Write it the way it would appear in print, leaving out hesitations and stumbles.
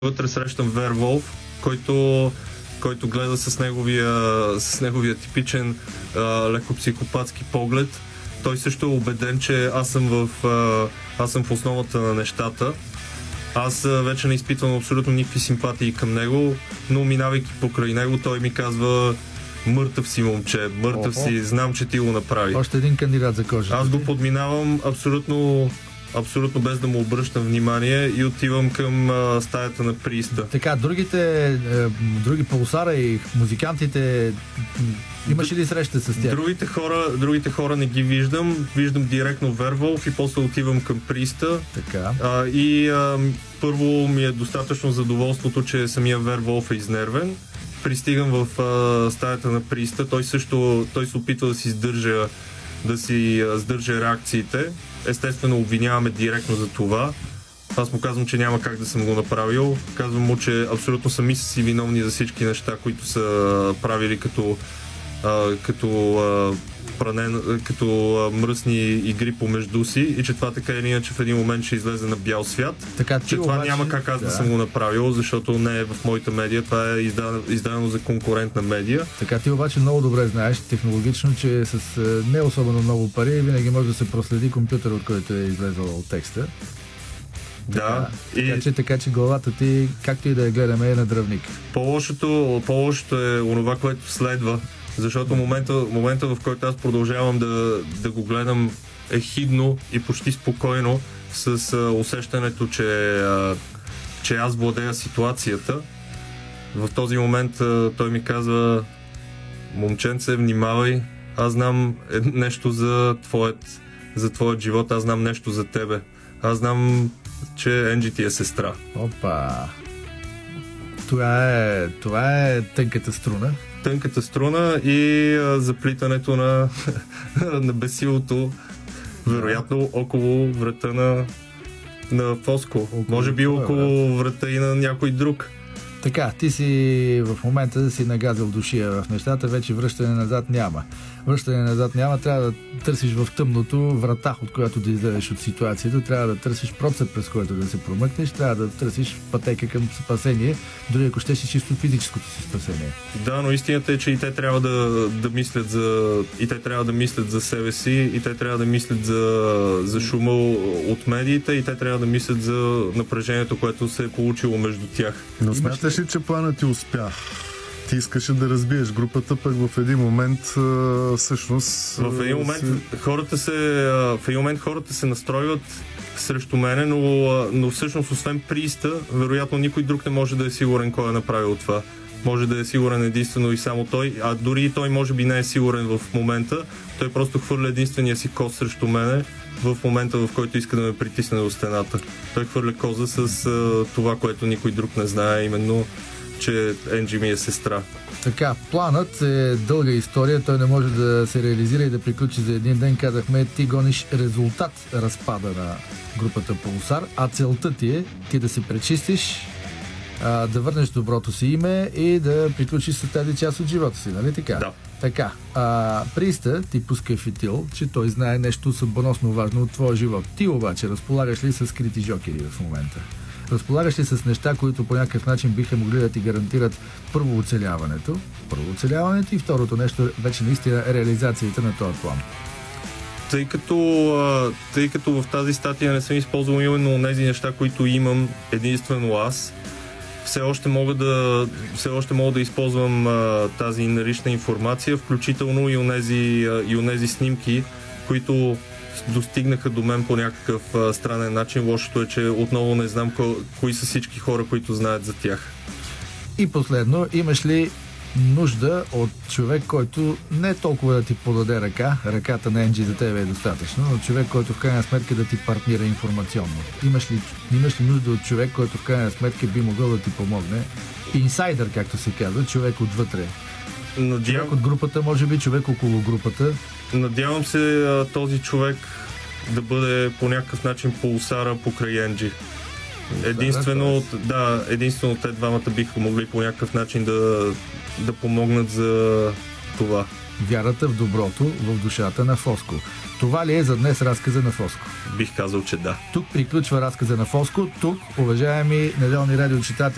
вътре срещам Верволф, който гледа с неговия типичен леко психопатски поглед. Той също е убеден, че аз съм в основата на нещата. Аз вече не изпитвам абсолютно никакви симпатии към него, но минавайки покрай него, той ми казва: мъртъв си, момче, мъртъв си, знам, че ти го направи. Още един кандидат за кожа. Аз го подминавам абсолютно без да му обръщам внимание и отивам към стаята на приста. Така, други полусара и музикантите, имаш ли среща с тях? Другите хора не ги виждам директно Верволф и после отивам към приста. Така. Първо ми е достатъчно задоволството, че самия Верволф е изнервен. Пристигам в стаята на приста, той се опитва да си сдържа реакциите. Естествено, обвиняваме директно за това. Аз му казвам, че няма как да съм го направил. Казвам му, че абсолютно сами са си виновни за всички неща, които са правили като мръсни игри помежду си и че това така или иначе в един момент ще излезе на бял свят. Така, че това обаче няма как аз да съм го направил, защото не е в моята медия, това е издадено за конкурентна медия. Така, ти обаче много добре знаеш технологично, че с не особено много пари винаги може да се проследи компютър, от който е излезъл текста. Да. Така че главата ти, както и да я гледаме, е на дръвник. По-лошото е онова, което следва. Защото момента, в който аз продължавам да го гледам ехидно и почти спокойно, с усещането, че аз владея ситуацията, в този момент той ми казва: момченце, внимавай, аз знам нещо за твоят живот, аз знам нещо за тебе. Аз знам, че Енджи ти е сестра. Опа! Това е тънката струна и заплитането на бесилото, вероятно около врата на Фоско. Може би около врата и на някой друг. Така, ти си в момента да си нагазил душия в нещата, вече връщане назад няма. Трябва да търсиш в тъмното врата, от която да излезеш от ситуацията, трябва да търсиш процеп, през който да се промъкнеш, трябва да търсиш пътека към спасение, дори ако ще си чисто физическото си спасение. Да, но истината е, че и те трябва да мислят за себе си, и те трябва да мислят за шума от медиите, и те трябва да мислят за напрежението, което се е получило между тях. Но смяташ ли, че планът ти успя? Ти искаше да разбиеш групата, пък в един момент всъщност... В един момент хората се настройват срещу мене, но всъщност освен приста, вероятно никой друг не може да е сигурен кой е направил това. Може да е сигурен единствено и само той, а дори и той може би не е сигурен в момента. Той просто хвърля единствения си коз срещу мене в момента, в който иска да ме притисне до стената. Той хвърля коза с това, което никой друг не знае, именно че Енджи ми е сестра. Така, планът е дълга история, той не може да се реализира и да приключи за един ден. Казахме, ти гониш резултат разпада на групата Полусар, а целта ти е да се пречистиш, да върнеш доброто си име и да приключиш с тази част от живота си, нали така? Да. Така, приста ти пуска фитил, че той знае нещо съдбоносно важно от твоя живот. Ти обаче разполагаш ли с скрити жокери в момента? Разполагаш ли с неща, които по някакъв начин биха могли да ти гарантират първо оцеляването и второто нещо вече наистина реализацията на този план? Тъй като в тази статия не съм използвал именно тези неща, които имам единствено аз, все още мога да използвам тази налична информация, включително и онези снимки, които достигнаха до мен по някакъв странен начин. Лошото е, че отново не знам кои са всички хора, които знаят за тях. И последно, имаш ли нужда от човек, който не толкова да ти подаде ръката на Енджи за тебе е достатъчно, но човек, който в крайна сметка да ти партнира информационно? Имаш ли нужда от човек, който в крайна сметка би могъл да ти помогне? Инсайдър, както се казва, човек отвътре. Човек от групата, може би човек около групата. Надявам се този човек да бъде по някакъв начин полусара покрай Енджи. Единствено те двамата биха могли по някакъв начин да помогнат за това. Вярата в доброто в душата на Фоско. Това ли е за днес разказа на Фоско? Бих казал, че да. Тук приключва разказа на Фоско. Тук, уважаеми неделни радиочитатели,